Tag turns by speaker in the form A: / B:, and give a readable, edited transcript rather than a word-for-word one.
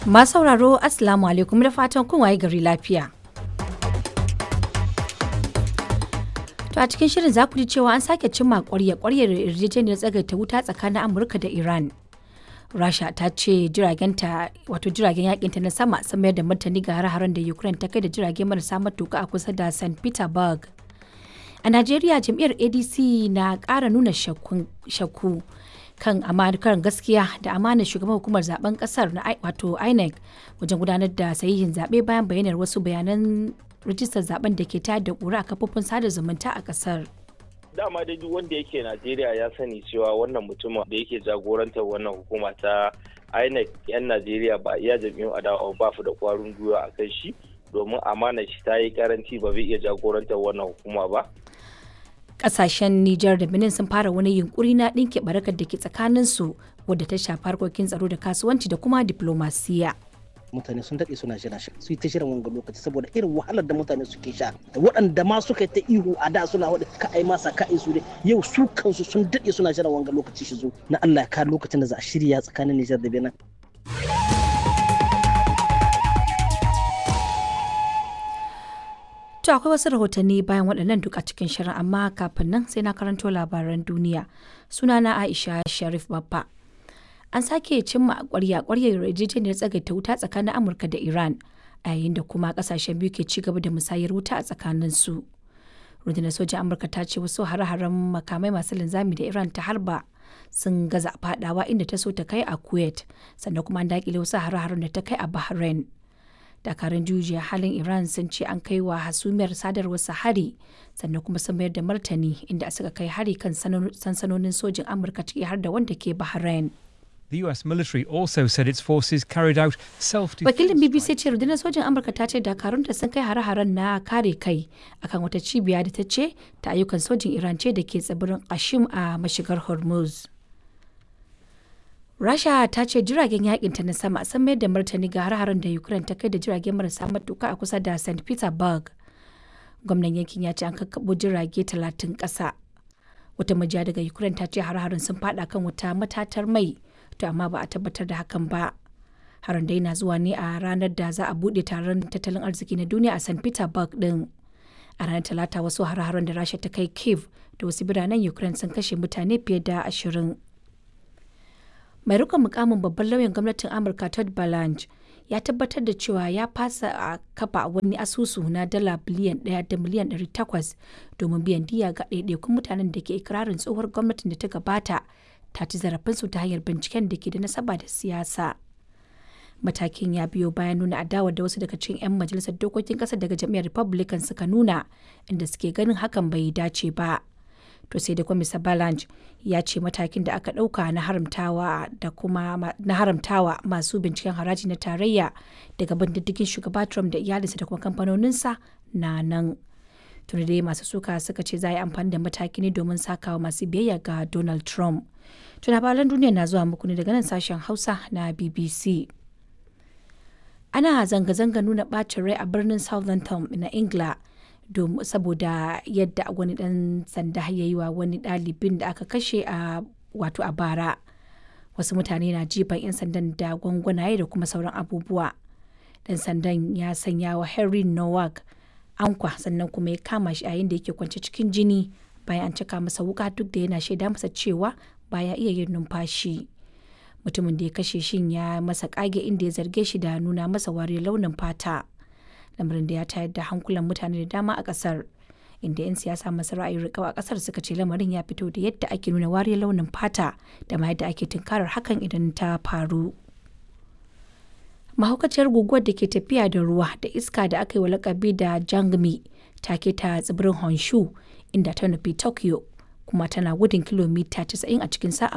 A: Masu sauraro Assalamu alaikum da fatan kun waye gari lafiya. To a cikin shirin za ku ji cewa an sake cimma ƙwarya-ƙwaryar yarjejeniyar tsagaita wuta tsakanin Amurka da Iran. Rasha ta ce jiragen yakinta na sama sun mayar da martani ga har-haren da Ukraine ta kai da jirage marasa matuka a kusa da St. Petersburg. A Najeriya jam'iyyar ADC na ƙara nuna shakku kan amakar gaskiya da amanar shugaban hukumar zaben kasar na wato INEC wajen gudanar da sahihin zaɓe bayan bayyanar wasu bayanan rijistar zaben da ke tayar da ƙura a kafofin sada zumunta a kasar.
B: Dama dai duk wanda yake Najeriya ya sani cewa wannan mutumin da yake jagorantar wannan hukuma ta INEC 'yan Najeriya ba iya jam'iyyun adawa ba su da ƙwarin gwiwa a kan shi domin amanar shi ta yi karanci ba zai iya jagorantar wannan hukuma ba.
A: Kasashen Nijar da Benin sun fara wani yunkuri na ɗinke barakar da ke tsakaninsu wadda ta shafi harkokin tsaro da kasuwanci da kuma diplomasiya.
C: Mutane sun daɗe suna jira shi su yi ta shirin wanga lokaci saboda irin wahalar da mutane suke sha waɗanda ma suka yi ta ihu a da suna waɗanda ka ai masa ka su dai yau su kansu sun daɗe suna jiran wanga lokaci shi zo na Allah ya kawo lokacin da za a shirya tsakanin Nijar da Benin.
A: To akwai wasu rahotanni bayan waɗannan duk a cikin shirin amma kafin nan sai na karanto labaran duniya. Sunana Aisha Sharif Baffa. An sake cimma ƙwaryar yarjejeniyar tsagaita wuta tsakanin Amurka da Iran a yayin da kuma ƙasashen biyu ke ci gaba da musayar wuta a tsakanin su. Rundunar sojan Amurka ta ce wasu hare-haren makamai masu linzami da Iran ta harba sun gaza fadawa inda ta so ta kai a Kuwait sannan kuma an daƙile wasu hare-haren da ta kai a Bahrain. Dakarun jujiya halin Iran sun ce an kai wa hasumiyar sadarwar hari sannan kuma sun mayar da martani inda suka kai hari kan sansanonin sojin Amurka ciki har da wanda ke Bahrain.
D: The US military also said its forces carried out self-defense.
A: Wakilin BBC ce rundunar sojin Amurka ta ce dakarunta sun kai hare-haren na kare kai akan wata cibiya da ta ce ta ayyukan sojin Iran ce da ke tsibirin Qashim a mashigar Hormuz. Rasha ta ce jiragen yakinta na sama sun mayar da martani ga har-haren da Ukraine ta kai da jirage marasa matuka a kusa da St. Petersburg. Gwamnan yankin ya ce an kakkaɓo jirage 30 ƙasa. Wata majiya daga Ukraine ta ce har-haren sun fada kan wata matatar mai, to amma ba a tabbatar da hakan ba. Harin dai na zuwa ne a ranar da za a buɗe taron tattalin arziki na duniya a St. Petersburg din. A ranar Talata wasu har-haren da Rasha ta kai Kyiv da wasu biranen Ukraine sun kashe mutane fiye da 20. Mai rikon mukamin babban lauyan gwamnatin Amurka Todd Blanche ya tabbatar da cewa ya fasa a kafa wani asusu na dala biliyan 1 da miliyan 800 domin biyan diya ga ɗaiɗaikun mutanen da ke ikirarin tsohuwar gwamnatin da ta gabata ta ci zarafinsu ta hanyar binciken da ke da nasaba da siyasa. Matakin ya biyo bayan nuna adawa da wasu daga cikin 'yan majalisar dokokin ƙasar daga jam'iyyar Republican suka nuna inda suke ganin hakan bai dace ba. To sai da kwamisa Balanch ya ce matakin da aka ɗauka na haramtawa masu binciken haraji na tarayya daga bindiddigin shugaba Trump da iyalinsa da kuma kamfanoninsa na nan. Tuni dai masu suka suka ce za a yi amfani da mataki ne domin sakawa masu biyayya ga Donald Trump. To labaran duniya na zuwa muku ne daga nan sashen Hausa na BBC. Ana zanga-zanga nuna ɓacin rai a birnin Southampton na Ingila. Saboda yadda wani dan sanda ya yi wa wani ɗalibin da aka kashe a bara. Wasu mutane na jifan 'yan sandan da gwangwanaye da kuma sauran abubuwa. Dan sandan ya sanya wa Henry Nowak ankwa sannan kuma ya kama shi yayin da yake kwance cikin jini bayan an cika masa wuka duk da yana shaida masa cewa baya iya yin numfashi. Mutumin da ya kashe shin ya masa kage inda ya zarge shi da nuna masa wariyar launin fata. Lamarin da ya tayar da hankulan mutane da dama a kasar, inda 'yan siyasa masu ra'ayin riƙau a kasar suka ce lamarin ya fito da yadda ake nuna wariyar launin fata da ma yadda ake tunkarar hakan idan ta faru. Mahaukaciyar guguwar da ke tafiya da ruwa da iska da aka yi wa lakabi da Jangmi ta keta tsibirin Honshu inda ta nufi Tokyo kuma tana gudun kilomita 90 a cikin sa'a